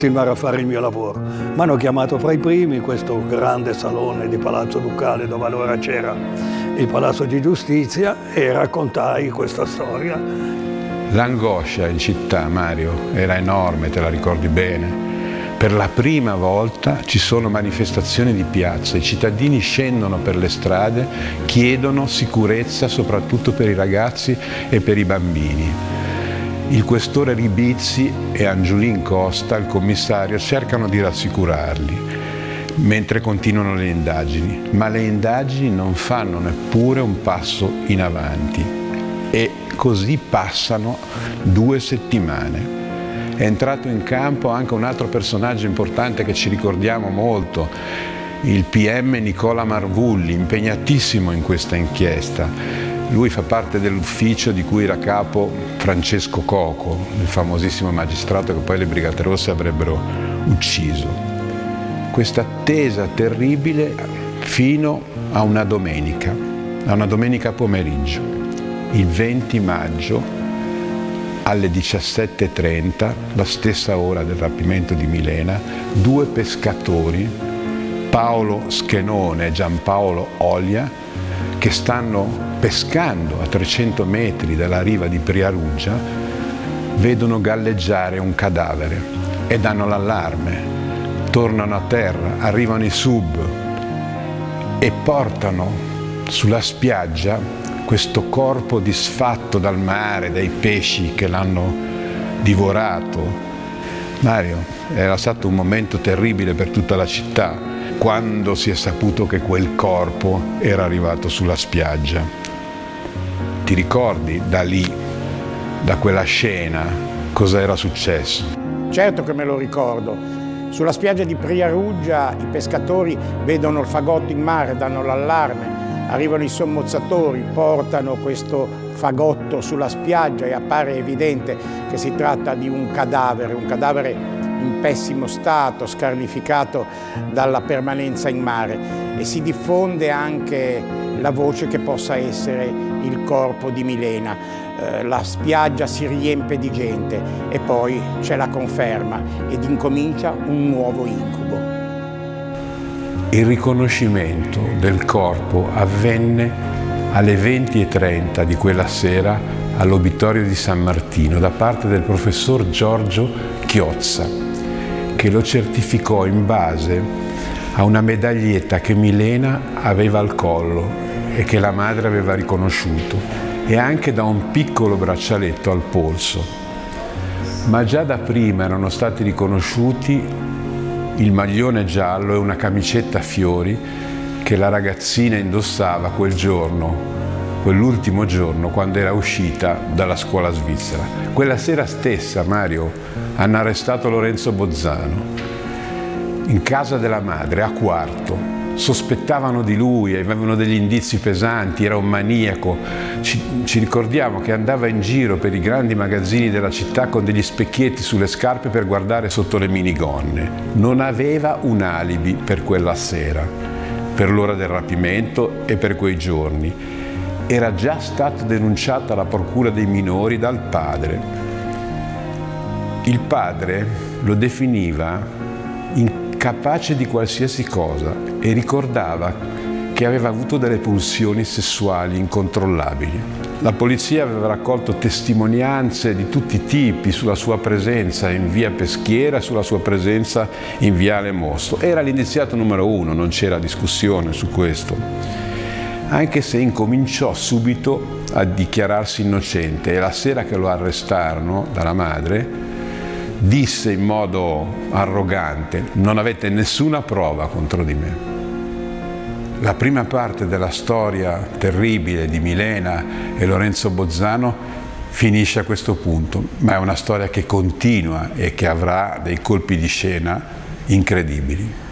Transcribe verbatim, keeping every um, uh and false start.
continuare a fare il mio lavoro. Mi hanno chiamato fra i primi in questo grande salone di Palazzo Ducale dove allora c'era il Palazzo di Giustizia e raccontai questa storia. L'angoscia in città, Mario, era enorme, te la ricordi bene. Per la prima volta ci sono manifestazioni di piazza, i cittadini scendono per le strade, chiedono sicurezza soprattutto per i ragazzi e per i bambini. Il questore Ribizzi e Angiolin Costa, il commissario, cercano di rassicurarli mentre continuano le indagini, ma le indagini non fanno neppure un passo in avanti e così passano due settimane. È entrato in campo anche un altro personaggio importante che ci ricordiamo molto, il P M Nicola Marvulli, impegnatissimo in questa inchiesta. Lui fa parte dell'ufficio di cui era capo Francesco Coco, il famosissimo magistrato che poi le Brigate Rosse avrebbero ucciso. Questa attesa terribile fino a una domenica, a una domenica pomeriggio, il venti maggio, alle diciassette e trenta, la stessa ora del rapimento di Milena, due pescatori, Paolo Schenone e Giampaolo Olia, che stanno pescando a trecento metri dalla riva di Priaruggia, vedono galleggiare un cadavere e danno l'allarme. Tornano a terra, arrivano i sub e portano sulla spiaggia questo corpo disfatto dal mare, dai pesci che l'hanno divorato. Mario, era stato un momento terribile per tutta la città quando si è saputo che quel corpo era arrivato sulla spiaggia. Ti ricordi da lì, da quella scena, cosa era successo? Certo che me lo ricordo. Sulla spiaggia di Priaruggia i pescatori vedono il fagotto in mare, danno l'allarme. Arrivano i sommozzatori, portano questo fagotto sulla spiaggia e appare evidente che si tratta di un cadavere, un cadavere in pessimo stato, scarnificato dalla permanenza in mare, e si diffonde anche la voce che possa essere il corpo di Milena. Eh, la spiaggia si riempie di gente e poi c'è la conferma ed incomincia un nuovo incubo. Il riconoscimento del corpo avvenne alle venti e trenta di quella sera all'Obitorio di San Martino da parte del professor Giorgio Chiozza, che lo certificò in base a una medaglietta che Milena aveva al collo e che la madre aveva riconosciuto, e anche da un piccolo braccialetto al polso. Ma già da prima erano stati riconosciuti il maglione giallo e una camicetta a fiori che la ragazzina indossava quel giorno, quell'ultimo giorno quando era uscita dalla scuola svizzera. Quella sera stessa, Mario, hanno arrestato Lorenzo Bozzano in casa della madre a Quarto. Sospettavano di lui, avevano degli indizi pesanti, era un maniaco. Ci, ci ricordiamo che andava in giro per i grandi magazzini della città con degli specchietti sulle scarpe per guardare sotto le minigonne. Non aveva un alibi per quella sera, per l'ora del rapimento e per quei giorni. Era già stata denunciata alla procura dei minori dal padre. Il padre lo definiva incapace di qualsiasi cosa e ricordava che aveva avuto delle pulsioni sessuali incontrollabili. La polizia aveva raccolto testimonianze di tutti i tipi sulla sua presenza in via Peschiera e sulla sua presenza in viale Mosto. Era l'indiziato numero uno, non c'era discussione su questo, anche se incominciò subito a dichiararsi innocente, e la sera che lo arrestarono dalla madre disse in modo arrogante: non avete nessuna prova contro di me. La prima parte della storia terribile di Milena e Lorenzo Bozzano finisce a questo punto, ma è una storia che continua e che avrà dei colpi di scena incredibili.